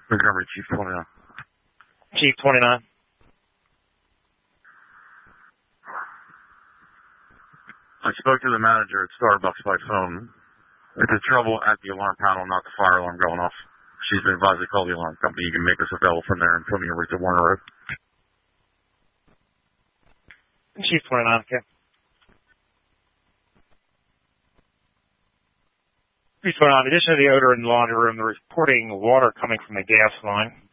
Montgomery, Chief 29. Chief 29. I spoke to the manager at Starbucks by phone. It's a trouble at the alarm panel, not the fire alarm going off. She's been advised to call the alarm company. You can make us available from there and put me over to Warner Road. Chief 29, okay. Chief 29, in addition to the odor in the laundry room, they're reporting water coming from the gas line.